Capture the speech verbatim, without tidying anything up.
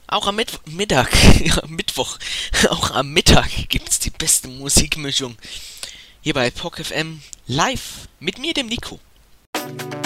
Auch am Mittw Mittag, ja, Mittwoch, auch am Mittag gibt's die beste Musikmischung. Hier bei P O C F M live mit mir, dem Nico.